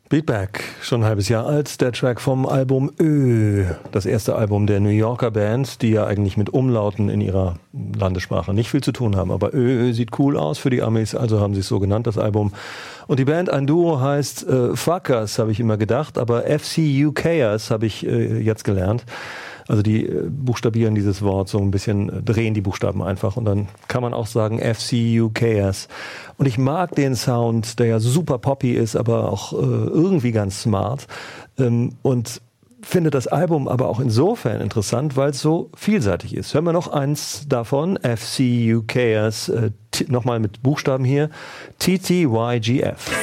Beatback, schon ein halbes Jahr alt, der Track vom Album Ö, das erste Album der New Yorker Band, die ja eigentlich mit Umlauten in ihrer Landessprache nicht viel zu tun haben. Aber Ö sieht cool aus für die Amis, also haben sie es so genannt, das Album. Und die Band, ein Duo, heißt Fuckers, habe ich immer gedacht, aber FCUKers habe ich jetzt gelernt. Also die buchstabieren dieses Wort so ein bisschen, drehen die Buchstaben einfach und dann kann man auch sagen FCUKers. Und ich mag den Sound, der ja super poppy ist, aber auch irgendwie ganz smart. Und finde das Album aber auch insofern interessant, weil es so vielseitig ist. Hören wir noch eins davon, FCUKers, nochmal mit Buchstaben hier, TTYGF.